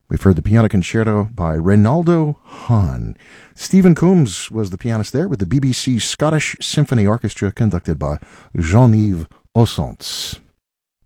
We've heard the Piano Concerto by Reynaldo Hahn. Stephen Coombs was the pianist there with the BBC Scottish Symphony Orchestra conducted by Jean-Yves Ossonce.